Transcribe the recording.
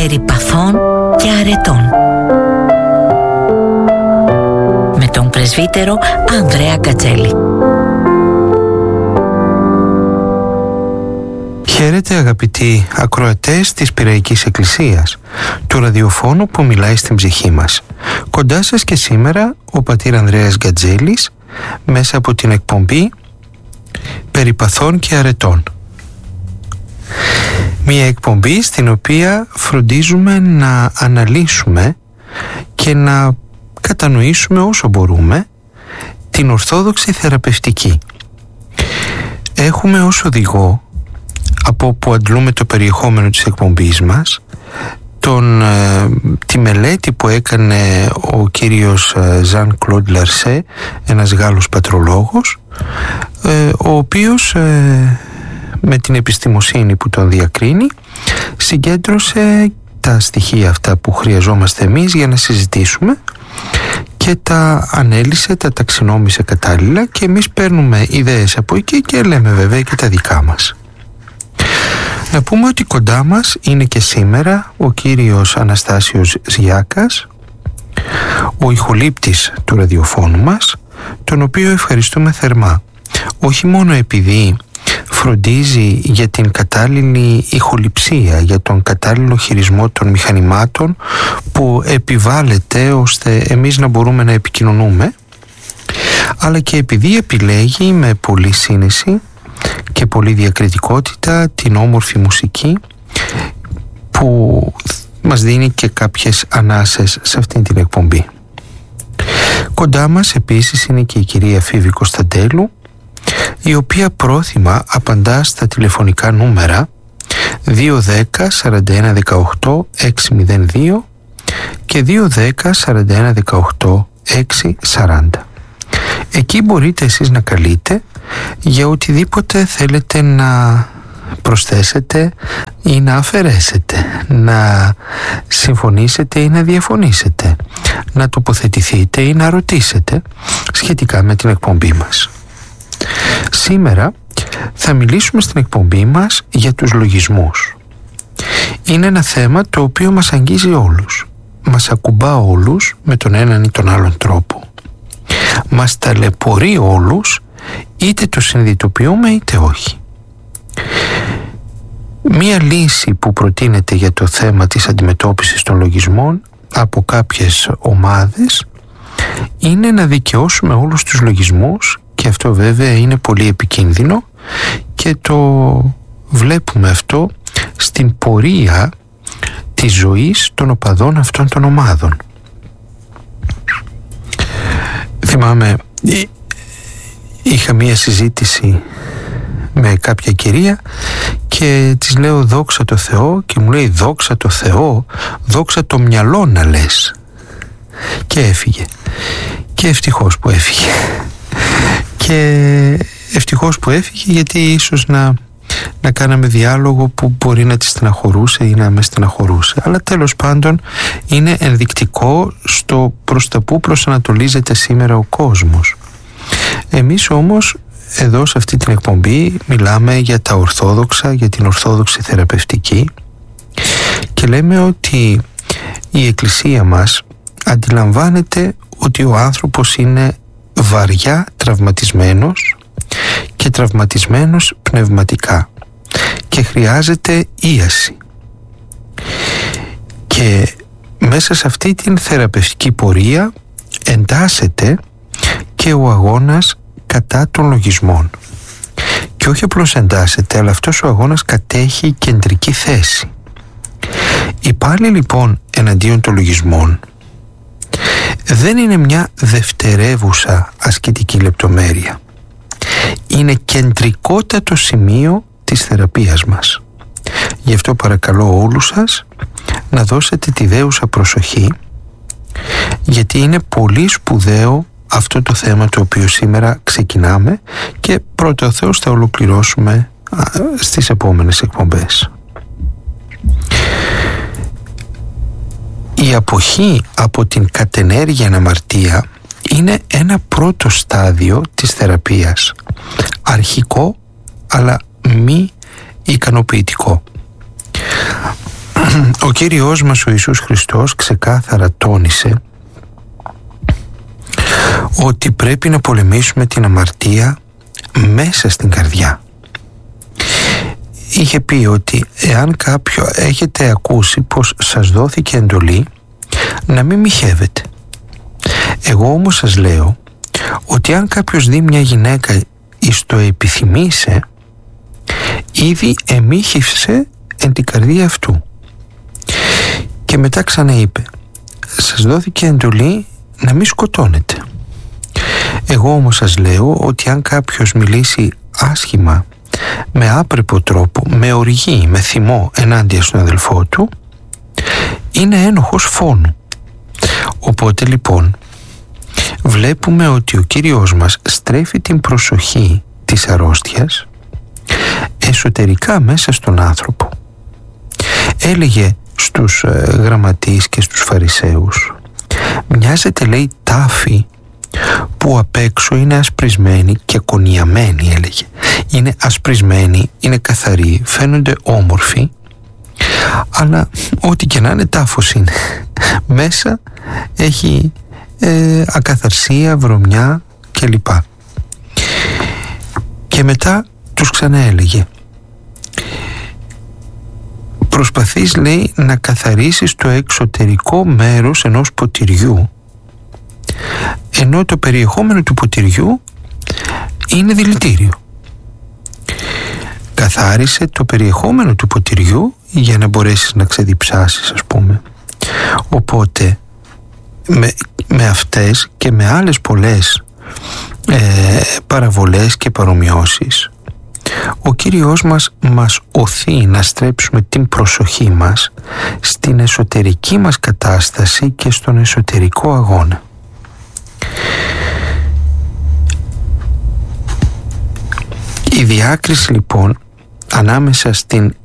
περί παθών και αρετών, με τον πρεσβύτερο Ανδρέα Γκατζέλη. Χαίρετε αγαπητοί ακροατές της Πειραϊκής Εκκλησίας, του ραδιοφώνου που μιλάει στην ψυχή μας. Κοντά σας και σήμερα ο πατήρ Ανδρέας Γκατζέλης μέσα από την εκπομπή περί παθών και αρετών. Μια εκπομπή στην οποία φροντίζουμε να αναλύσουμε και να κατανοήσουμε όσο μπορούμε την ορθόδοξη θεραπευτική. Έχουμε ως οδηγό, από όπου αντλούμε το περιεχόμενο της εκπομπής μας, τη μελέτη που έκανε ο κύριος Ζαν Κλοντ Λαρσέ, ένας Γάλλος πατρολόγος, ο οποίος με την επιστημοσύνη που τον διακρίνει συγκέντρωσε τα στοιχεία αυτά που χρειαζόμαστε εμείς για να συζητήσουμε και τα ανέλυσε, τα ταξινόμησε κατάλληλα και εμείς παίρνουμε ιδέες από εκεί και λέμε βέβαια και τα δικά μας. Να πούμε ότι κοντά μας είναι και σήμερα ο κύριος Αναστάσιος Ζιάκας, ο ηχολήπτης του ραδιοφώνου μας, τον οποίο ευχαριστούμε θερμά. Όχι μόνο επειδή φροντίζει για την κατάλληλη ηχοληψία, για τον κατάλληλο χειρισμό των μηχανημάτων που επιβάλλεται ώστε εμείς να μπορούμε να επικοινωνούμε, αλλά και επειδή επιλέγει με πολλή σύνεση και πολλή διακριτικότητα την όμορφη μουσική που μας δίνει και κάποιες ανάσες σε αυτήν την εκπομπή. Κοντά μας επίσης είναι και η κυρία Φίβη Κωνσταντέλου, η οποία πρόθυμα απαντά στα τηλεφωνικά νούμερα 210 41 18 602 και 210 41 18 640. Εκεί μπορείτε εσείς να καλείτε για οτιδήποτε θέλετε να προσθέσετε ή να αφαιρέσετε, να συμφωνήσετε ή να διαφωνήσετε, να τοποθετηθείτε ή να ρωτήσετε σχετικά με την εκπομπή μας. Σήμερα θα μιλήσουμε στην εκπομπή μας για τους λογισμούς. Είναι ένα θέμα το οποίο μας αγγίζει όλους, μας ακουμπά όλους με τον έναν ή τον άλλον τρόπο. Μας ταλαιπωρεί όλους, είτε το συνειδητοποιούμε είτε όχι. Μία λύση που προτείνεται για το θέμα της αντιμετώπισης των λογισμών από κάποιες ομάδες είναι να δικαιώσουμε όλους τους λογισμούς, και αυτό βέβαια είναι πολύ επικίνδυνο και το βλέπουμε αυτό στην πορεία της ζωής των οπαδών αυτών των ομάδων. Θυμάμαι, είχα μία συζήτηση με κάποια κυρία και της λέω δόξα τω Θεώ και μου λέει δόξα τω Θεώ, δόξα το μυαλό να λες, και έφυγε. Και ευτυχώς που έφυγε. Και ευτυχώς που έφυγε, γιατί ίσως να κάναμε διάλογο που μπορεί να τη στεναχωρούσε ή να με στεναχωρούσε. Αλλά τέλος πάντων είναι ενδεικτικό στο προς τα που προσανατολίζεται σήμερα ο κόσμος. Εμείς όμως εδώ σε αυτή την εκπομπή μιλάμε για τα ορθόδοξα, για την ορθόδοξη θεραπευτική, και λέμε ότι η Εκκλησία μας αντιλαμβάνεται ότι ο άνθρωπος είναι βαριά τραυματισμένος και τραυματισμένος πνευματικά και χρειάζεται ίαση. Και μέσα σε αυτή την θεραπευτική πορεία εντάσσεται και ο αγώνας κατά των λογισμών. Και όχι απλώς εντάσσεται, αλλά αυτός ο αγώνας κατέχει κεντρική θέση. Η πάλη λοιπόν εναντίον των λογισμών δεν είναι μια δευτερεύουσα ασκητική λεπτομέρεια. Είναι κεντρικότατο σημείο της θεραπείας μας. Γι' αυτό παρακαλώ όλους σας να δώσετε τη δέουσα προσοχή, γιατί είναι πολύ σπουδαίο αυτό το θέμα το οποίο σήμερα ξεκινάμε και πρώτα ο Θεός θα ολοκληρώσουμε στις επόμενες εκπομπές. Η αποχή από την κατενέργεια αμαρτία είναι ένα πρώτο στάδιο της θεραπείας, αρχικό αλλά μη ικανοποιητικό. Ο Κύριος μας ο Ιησούς Χριστός ξεκάθαρα τόνισε ότι πρέπει να πολεμήσουμε την αμαρτία μέσα στην καρδιά. Είχε πει ότι εάν έχετε ακούσει πως σας δόθηκε εντολή να μην μοιχεύετε. Εγώ όμως σας λέω ότι αν κάποιος δει μια γυναίκα εις το επιθυμήσε, ήδη εμίχευσε εν την καρδία αυτού. Και μετά ξαναείπε, σας δόθηκε εντολή να μην σκοτώνετε. Εγώ όμως σας λέω ότι αν κάποιος μιλήσει άσχημα, με άπρεπο τρόπο, με οργή, με θυμό ενάντια στον αδελφό του, είναι ένοχος φόνου. Οπότε λοιπόν βλέπουμε ότι ο Κύριος μας στρέφει την προσοχή της αρρώστιας εσωτερικά μέσα στον άνθρωπο. Έλεγε στους γραμματείς και στους φαρισαίους, μοιάζεται, λέει, τάφη που απ' έξω είναι ασπρισμένη και κονιαμένη, έλεγε. Είναι ασπρισμένη, είναι καθαρή, φαίνονται όμορφοι, αλλά ό,τι και να είναι τάφος είναι. Μέσα έχει ακαθαρσία, βρωμιά κλπ. Και μετά τους ξαναέλεγε, προσπαθείς, λέει, να καθαρίσεις το εξωτερικό μέρος ενός ποτηριού, ενώ το περιεχόμενο του ποτηριού είναι δηλητήριο. Καθάρισε το περιεχόμενο του ποτηριού για να μπορέσεις να ξεδιψάσεις, ας πούμε. Οπότε με αυτές και με άλλες πολλές παραβολές και παρομοιώσεις, ο Κύριος μας οθεί να στρέψουμε την προσοχή μας στην εσωτερική μας κατάσταση και στον εσωτερικό αγώνα. Η διάκριση λοιπόν ανάμεσα στην